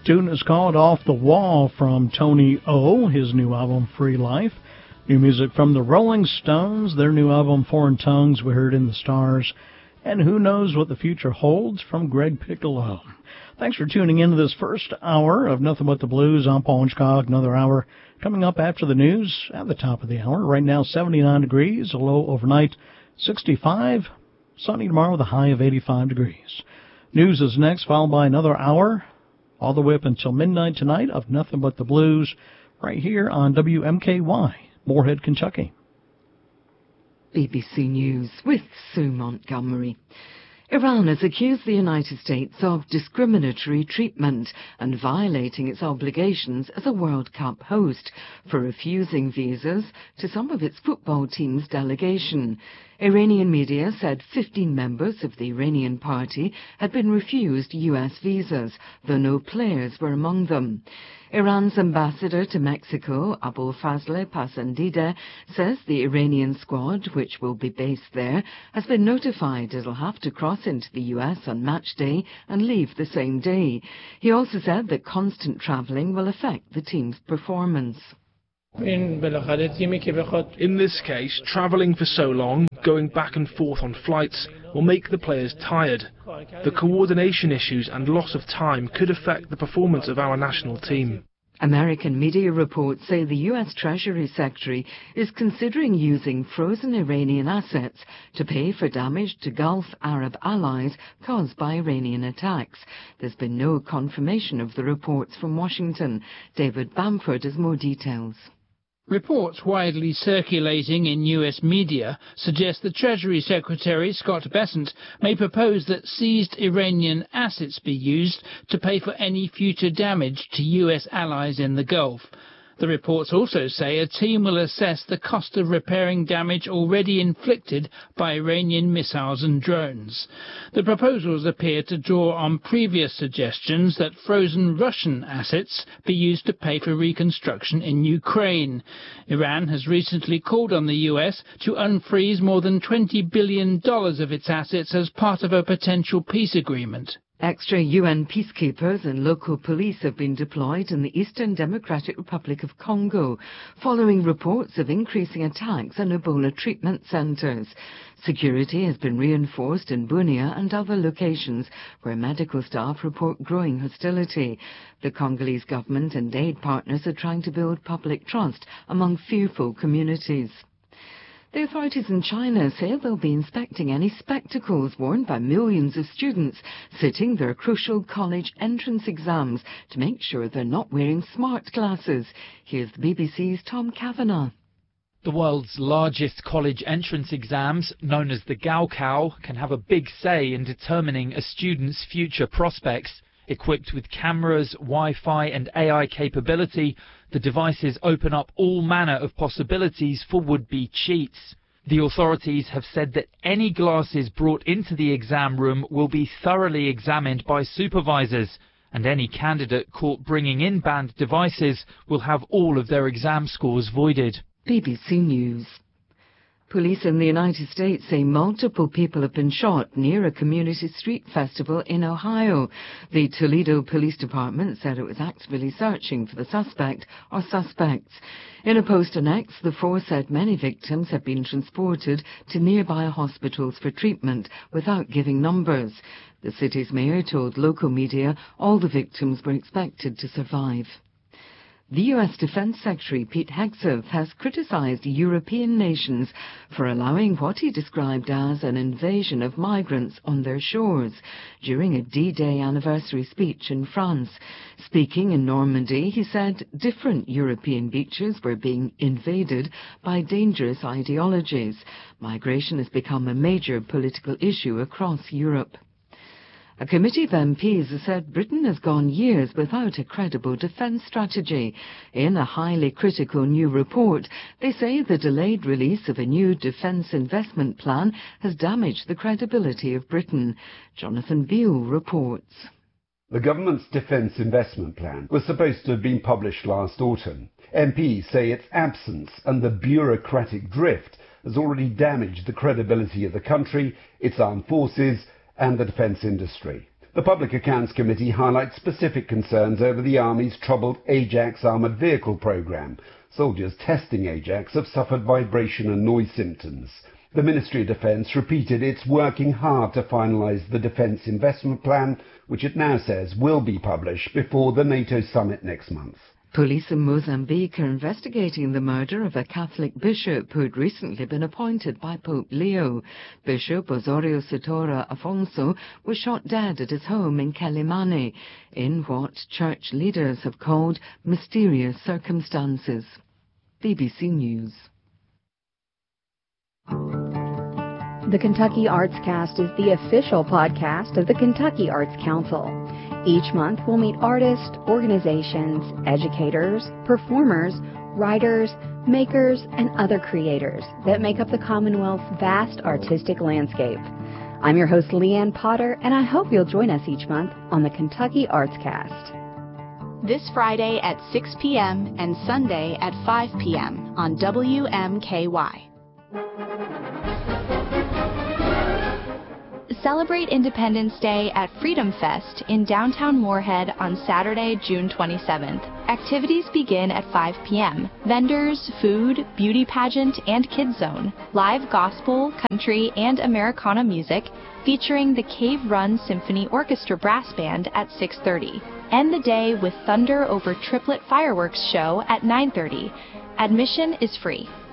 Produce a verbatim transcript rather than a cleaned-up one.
Tune is called Off the Wall from Tony O, his new album Free Life. New music from the Rolling Stones, their new album Foreign Tongues, we heard In the Stars. And Who Knows What the Future Holds from Greg Piccolo. Thanks for tuning in to this first hour of Nothing But the Blues. I'm Paul Hitchcock. Another hour coming up after the news at the top of the hour. Right now, seventy-nine degrees, a low overnight sixty-five. Sunny tomorrow with a high of eighty-five degrees. News is next, followed by another hour, all the way up until midnight tonight of Nothing But the Blues, right here on W M K Y, Moorhead, Kentucky. B B C News with Sue Montgomery. Iran has accused the United States of discriminatory treatment and violating its obligations as a World Cup host for refusing visas to some of its football team's delegation. Iranian media said fifteen members of the Iranian party had been refused U S visas, though no players were among them. Iran's ambassador to Mexico, Abul Fazleh Pasandideh, says the Iranian squad, which will be based there, has been notified it'll have to cross into the U S on match day and leave the same day. He also said that constant travelling will affect the team's performance. In this case, travelling for so long, going back and forth on flights, will make the players tired. The coordination issues and loss of time could affect the performance of our national team. American media reports say the U S Treasury Secretary is considering using frozen Iranian assets to pay for damage to Gulf Arab allies caused by Iranian attacks. There's been no confirmation of the reports from Washington. David Bamford has more details. Reports widely circulating in U S media suggest the Treasury Secretary, Scott Bessent, may propose that seized Iranian assets be used to pay for any future damage to U S allies in the Gulf. The reports also say a team will assess the cost of repairing damage already inflicted by Iranian missiles and drones. The proposals appear to draw on previous suggestions that frozen Russian assets be used to pay for reconstruction in Ukraine. Iran has recently called on the U S to unfreeze more than twenty billion dollars of its assets as part of a potential peace agreement. Extra U N peacekeepers and local police have been deployed in the Eastern Democratic Republic of Congo, following reports of increasing attacks on Ebola treatment centres. Security has been reinforced in Bunia and other locations where medical staff report growing hostility. The Congolese government and aid partners are trying to build public trust among fearful communities. The authorities in China say they'll be inspecting any spectacles worn by millions of students sitting their crucial college entrance exams to make sure they're not wearing smart glasses. Here's the B B C's Tom Kavanagh. The world's largest college entrance exams, known as the Gaokao, can have a big say in determining a student's future prospects. Equipped with cameras, Wi-Fi and A I capability, the devices open up all manner of possibilities for would-be cheats. The authorities have said that any glasses brought into the exam room will be thoroughly examined by supervisors, and any candidate caught bringing in banned devices will have all of their exam scores voided. B B C News. Police in the United States say multiple people have been shot near a community street festival in Ohio. The Toledo Police Department said it was actively searching for the suspect or suspects. In a post on X, the force said many victims have been transported to nearby hospitals for treatment without giving numbers. The city's mayor told local media all the victims were expected to survive. The U S Defense Secretary Pete Hegseth has criticized European nations for allowing what he described as an invasion of migrants on their shores during a D-Day anniversary speech in France. Speaking in Normandy, he said different European beaches were being invaded by dangerous ideologies. Migration has become a major political issue across Europe. A committee of M Ps has said Britain has gone years without a credible defence strategy. In a highly critical new report, they say the delayed release of a new defence investment plan has damaged the credibility of Britain. Jonathan Beale reports. The government's defence investment plan was supposed to have been published last autumn. M Ps say its absence and the bureaucratic drift has already damaged the credibility of the country, its armed forces and the defence industry. The Public Accounts Committee highlights specific concerns over the Army's troubled Ajax armoured vehicle programme. Soldiers testing Ajax have suffered vibration and noise symptoms. The Ministry of Defence repeated it's working hard to finalise the Defence Investment Plan, which it now says will be published before the NATO summit next month. Police in Mozambique are investigating the murder of a Catholic bishop who had recently been appointed by Pope Leo. Bishop Osorio Sitora Afonso was shot dead at his home in Quelimane in what church leaders have called mysterious circumstances. B B C News. The Kentucky Arts Cast is the official podcast of the Kentucky Arts Council. Each month we'll meet artists, organizations, educators, performers, writers, makers, and other creators that make up the Commonwealth's vast artistic landscape. I'm your host, Leanne Potter, and I hope you'll join us each month on the Kentucky Arts Cast. This Friday at six p.m. and Sunday at five p.m. on W M K Y. Celebrate Independence Day at Freedom Fest in downtown Moorhead on Saturday, June twenty-seventh. Activities begin at five p.m. Vendors, food, beauty pageant, and kids zone. Live gospel, country, and Americana music featuring the Cave Run Symphony Orchestra Brass Band at six thirty. End the day with Thunder Over Triplet Fireworks Show at nine thirty. Admission is free.